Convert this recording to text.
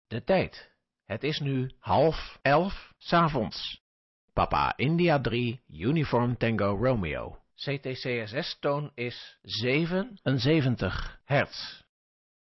De tijd. Het is nu 10:30 's avonds. Papa India 3, Uniform Tango Romeo. CTCSS-toon is 77 hertz.